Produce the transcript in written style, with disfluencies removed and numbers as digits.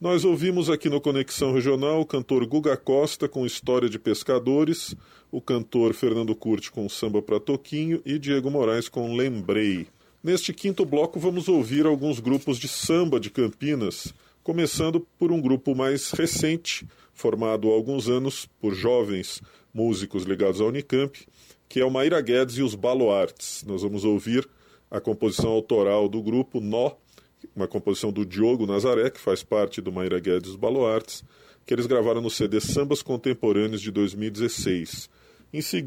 Nós ouvimos aqui no Conexão Regional o cantor Guga Costa com História de Pescadores, o cantor Fernando Curti com Samba pra Toquinho e Diego Moraes com Lembrei. Neste quinto bloco vamos ouvir alguns grupos de samba de Campinas, começando por um grupo mais recente, formado há alguns anos por jovens músicos ligados à Unicamp, que é o Maíra Guedes e os Baluartes. Nós vamos ouvir a composição autoral do grupo Nó, uma composição do Diogo Nazaré, que faz parte do Maíra Guedes e os Baluartes, que eles gravaram no CD Sambas Contemporâneos de 2016. Em seguida,